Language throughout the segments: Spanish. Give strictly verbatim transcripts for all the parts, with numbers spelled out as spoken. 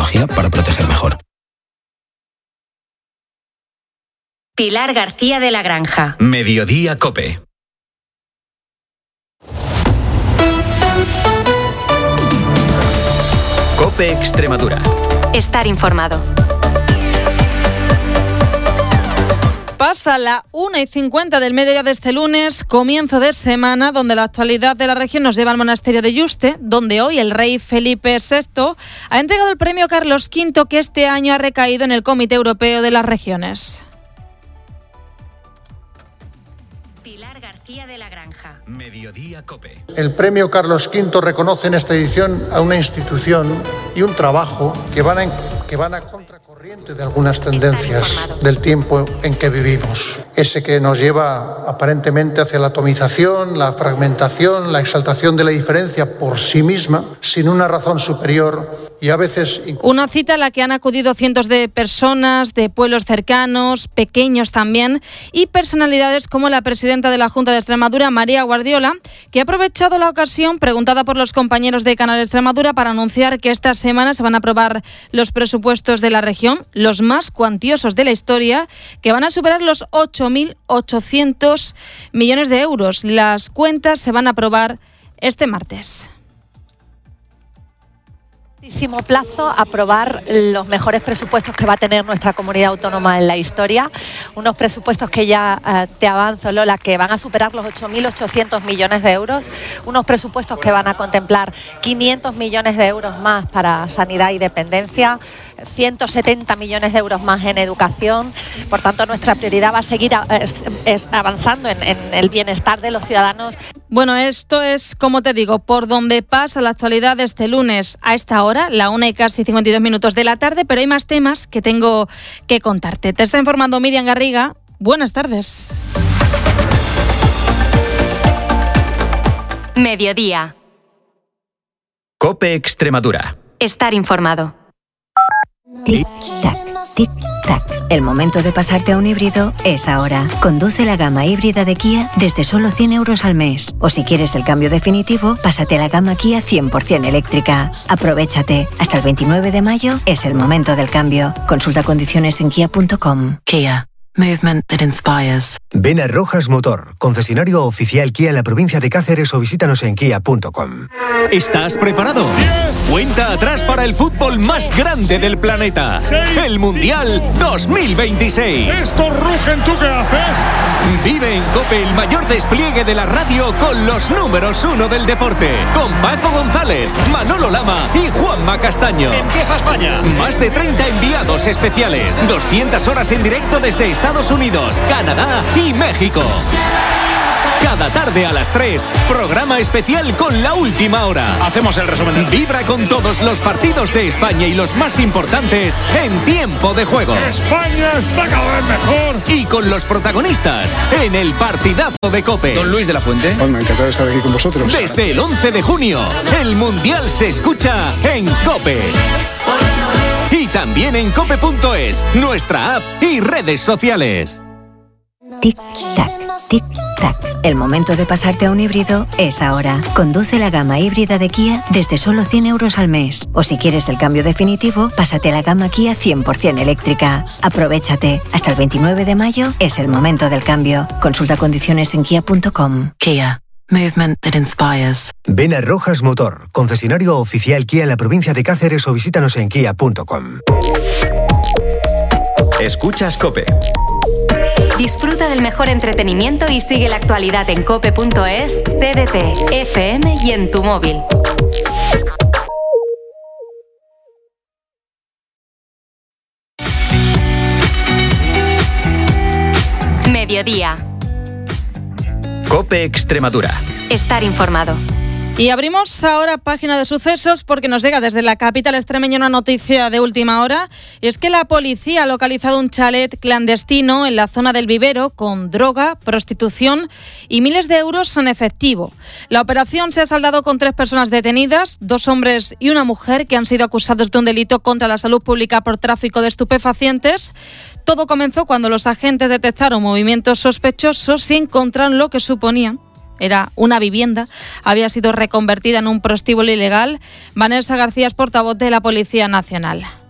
tecnología para proteger mejor. Pilar García de la Granja. Mediodía COPE. COPE Extremadura. Estar informado. Pasa la una y cincuenta del mediodía de este lunes, comienzo de semana, donde la actualidad de la región nos lleva al monasterio de Yuste, donde hoy el rey Felipe sexto ha entregado el premio Carlos quinto, que este año ha recaído en el Comité Europeo de las Regiones. Pilar García de la Granja. Mediodía COPE. El premio Carlos quinto reconoce en esta edición a una institución y un trabajo que van a, que van a contracorriente de algunas tendencias del tiempo en que vivimos. Ese que nos lleva aparentemente hacia la atomización, la fragmentación, la exaltación de la diferencia por sí misma, sin una razón superior y a veces... Una cita a la que han acudido cientos de personas, de pueblos cercanos, pequeños también, y personalidades como la presidenta de la Junta de Extremadura, María Guardiola, que ha aprovechado la ocasión, preguntada por los compañeros de Canal Extremadura, para anunciar que esta semana se van a aprobar los presupuestos de la región, los más cuantiosos de la historia, que van a superar los ocho mil ochocientos millones de euros. Las cuentas se van a aprobar este martes. Plazo aprobar los mejores presupuestos que va a tener nuestra comunidad autónoma en la historia, unos presupuestos que ya eh, te avanzo, Lola, que van a superar los ocho mil ochocientos millones de euros, unos presupuestos que van a contemplar quinientos millones de euros más para sanidad y dependencia, ciento setenta millones de euros más en educación. Por tanto, nuestra prioridad va a seguir a, es, es avanzando en, en el bienestar de los ciudadanos. Bueno, esto es, como te digo, por donde pasa la actualidad de este lunes a esta hora, la una y casi cincuenta y dos minutos de la tarde, pero hay más temas que tengo que contarte. Te está informando Miriam Garriga. Buenas tardes. Mediodía. COPE Extremadura. Estar informado. Tic-tac, tic-tac. El momento de pasarte a un híbrido es ahora. Conduce la gama híbrida de Kia desde solo cien euros al mes. O si quieres el cambio definitivo, pásate a la gama Kia cien por ciento eléctrica. Aprovéchate. Hasta el veintinueve de mayo es el momento del cambio. Consulta condiciones en kia punto com. Kia. Movement that inspires. Ven a Rojas Motor, concesionario oficial Kia en la provincia de Cáceres, o visítanos en kia punto com. ¿Estás preparado? Cuenta atrás para el fútbol más grande del planeta. El Mundial dos mil veintiséis. ¡Esto rugen! ¿Tú qué haces? Vive en COPE el mayor despliegue de la radio con los números uno del deporte. Con Paco González, Manolo Lama y Juanma Castaño. Empieza España. Más de treinta enviados especiales. doscientas horas en directo desde Estados Unidos, Canadá y México. Cada tarde a las tres, programa especial con La Última Hora. Hacemos el resumen. Vibra con todos los partidos de España y los más importantes en tiempo de juego. España está cada vez mejor. Y con los protagonistas en el partidazo de COPE. Don Luis de la Fuente. Oh, me ha encantado estar aquí con vosotros. Desde el once de junio, el Mundial se escucha en COPE. Y también en cope punto es, nuestra app y redes sociales. Tic-tac, tic-tac. El momento de pasarte a un híbrido es ahora. Conduce la gama híbrida de Kia desde solo cien euros al mes. O si quieres el cambio definitivo, pásate a la gama Kia cien por ciento eléctrica. Aprovéchate. Hasta el veintinueve de mayo es el momento del cambio. Consulta condiciones en kia punto com. Kia. Movement that inspires. Ven a Rojas Motor, concesionario oficial Kia en la provincia de Cáceres, o visítanos en kia punto com. Escuchas COPE. Disfruta del mejor entretenimiento y sigue la actualidad en cope punto es, T D T, F M y en tu móvil. Mediodía. COPE Extremadura. Estar informado. Y abrimos ahora página de sucesos porque nos llega desde la capital extremeña una noticia de última hora. Y es que la policía ha localizado un chalet clandestino en la zona del Vivero con droga, prostitución y miles de euros en efectivo. La operación se ha saldado con tres personas detenidas, dos hombres y una mujer, que han sido acusados de un delito contra la salud pública por tráfico de estupefacientes. Todo comenzó cuando los agentes detectaron movimientos sospechosos y encontraron lo que suponían. Era una vivienda, había sido reconvertida en un prostíbulo ilegal. Vanessa García es portavoz de la Policía Nacional.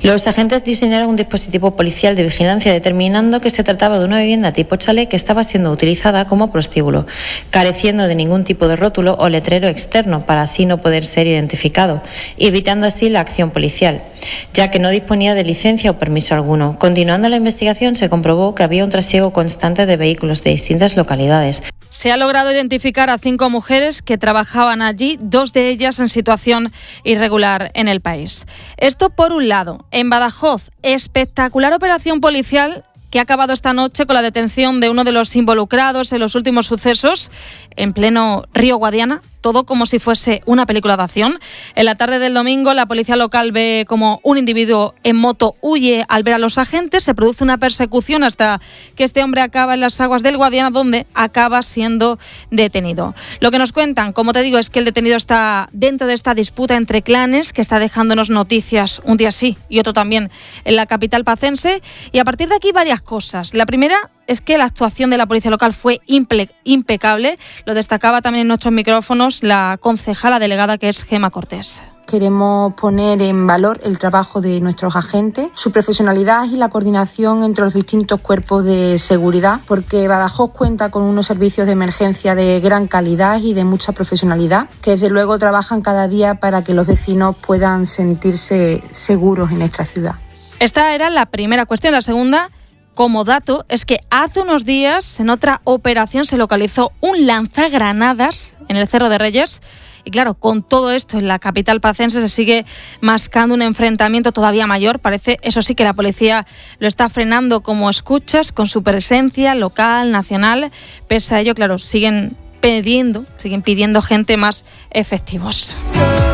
Los agentes diseñaron un dispositivo policial de vigilancia determinando que se trataba de una vivienda tipo chalet que estaba siendo utilizada como prostíbulo, careciendo de ningún tipo de rótulo o letrero externo para así no poder ser identificado, y evitando así la acción policial, ya que no disponía de licencia o permiso alguno. Continuando la investigación se comprobó que había un trasiego constante de vehículos de distintas localidades. Se ha logrado identificar a cinco mujeres que trabajaban allí, dos de ellas en situación irregular en el país. Esto por un lado. En Badajoz, espectacular operación policial que ha acabado esta noche con la detención de uno de los involucrados en los últimos sucesos en pleno Río Guadiana, todo como si fuese una película de acción. En la tarde del domingo, la policía local ve como un individuo en moto huye al ver a los agentes, se produce una persecución hasta que este hombre acaba en las aguas del Guadiana, donde acaba siendo detenido. Lo que nos cuentan, como te digo, es que el detenido está dentro de esta disputa entre clanes que está dejándonos noticias un día sí y otro también en la capital pacense, y a partir de aquí varias cosas. La primera es que la actuación de la policía local fue imple- impecable. Lo destacaba también en nuestros micrófonos la concejala delegada, que es Gema Cortés. Queremos poner en valor el trabajo de nuestros agentes, su profesionalidad y la coordinación entre los distintos cuerpos de seguridad, porque Badajoz cuenta con unos servicios de emergencia de gran calidad y de mucha profesionalidad, que desde luego trabajan cada día para que los vecinos puedan sentirse seguros en esta ciudad. Esta era la primera cuestión. La segunda, como dato, es que hace unos días en otra operación se localizó un lanzagranadas en el Cerro de Reyes. Y claro, con todo esto en la capital pacense se sigue mascando un enfrentamiento todavía mayor. Parece, eso sí, que la policía lo está frenando, como escuchas, con su presencia local, nacional. Pese a ello, claro, siguen pidiendo, siguen pidiendo gente más efectivos.